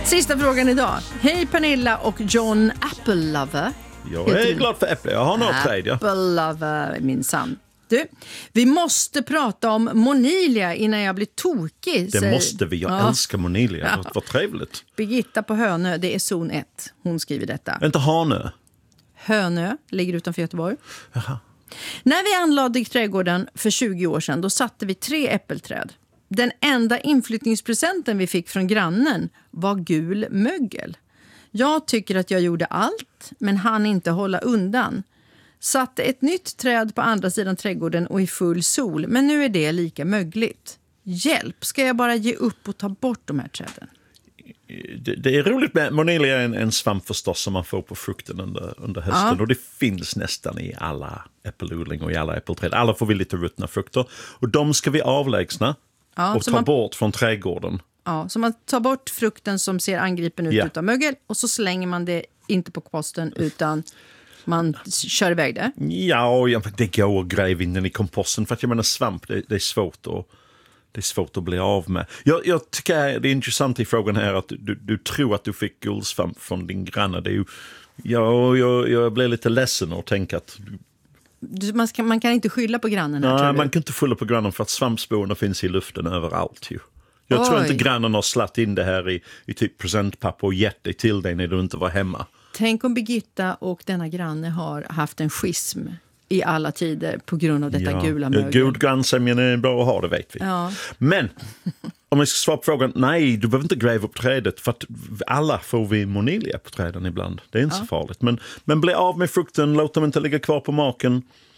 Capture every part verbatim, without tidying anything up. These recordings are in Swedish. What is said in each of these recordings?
Sista frågan idag. Hej Pernilla och John Apple Lover. Jag är glad för äpple. Jag har några träd. Ja. Apple Lover, minsann. Du, vi måste prata om Monilia innan jag blir tokig. Det säger... måste vi. Jag ja. älskar Monilia. Ja. Vad trevligt. Birgitta på Hönö, det är zon ett. Hon skriver detta. Inte Hanö. Hönö ligger utanför Göteborg. Jaha. När vi anlade trädgården för tjugo år sedan, då satte vi tre äppelträd. Den enda inflyttningspresenten vi fick från grannen var gul mögel. Jag tycker att jag gjorde allt, men hann inte hålla undan. Satte ett nytt träd på andra sidan trädgården och i full sol, men nu är det lika mögligt. Hjälp, ska jag bara ge upp och ta bort de här träden? Det, det är roligt med Monilia är en, en svamp förstås som man får på frukten under, under hösten. Ja. Och det finns nästan i alla äppelodling och i alla äppelträd. Alla får vi lite ruttna frukter. Och de ska vi avlägsna ja, och ta man, bort från trädgården. Ja, så man tar bort frukten som ser angripen ut ja. utav mögel och så slänger man det inte på komposten utan man kör iväg det. Ja, ja det går att gräva in den i komposten för att jag menar svamp, det, det är svårt att Det är svårt att bli av med. Jag, jag tycker det är intressant i frågan här att du, du tror att du fick guldsvamp från din granne. Det är ju, ja, jag, jag blir lite ledsen och tänker att... Du, man, ska, man kan inte skylla på grannen här, nej, tror du? Man kan inte skylla på grannen för att svampsporerna finns i luften överallt. Ju. Jag Oj. tror inte grannen har slatt in det här i, i typ presentpapper och gett dig till dig när du inte var hemma. Tänk om Birgitta och denna granne har haft en schism i alla tider på grund av detta ja. gula mögel. God grannsämjan är bra att ha, det vet vi. Ja. Men om jag ska svara på frågan, nej, du behöver inte gräva upp trädet för att alla får vi Monilia på träden ibland. Det är inte ja. så farligt. Men, men bli av med frukten, låt dem inte ligga kvar på marken.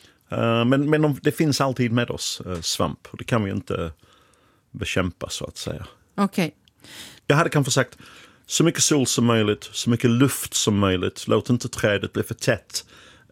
Uh, men men de, det finns alltid med oss, uh, svamp. Och det kan vi inte bekämpa så att säga. Okej. Okay. Jag hade kanske sagt så mycket sol som möjligt, så mycket luft som möjligt. Låt inte trädet bli för tätt.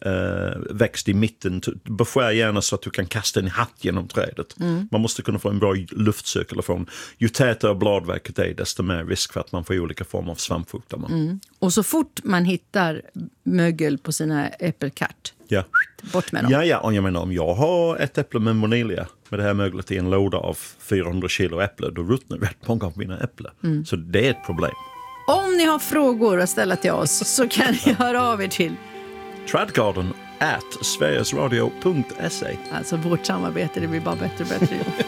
Uh, växt i mitten, beskär gärna så att du kan kasta en hatt genom trädet. Mm. Man måste kunna få en bra luftcirkulation. Ju tätare bladverket är, desto mer risk för att man får olika former av svampsjukdomar. Mm. Och så fort man hittar mögel på sina äppelkart, ja. bort med dem. Ja, ja, och jag menar om jag har ett äpple med Monilia med det här möglet i en låda av fyrahundra kilo äpple, då ruttnar rätt många av mina äpplen. Mm. Så det är ett problem. Om ni har frågor att ställa till oss så kan ni höra av er till trädgarden at sverigesradio punkt se. Alltså vårt samarbete, det blir bara bättre och bättre.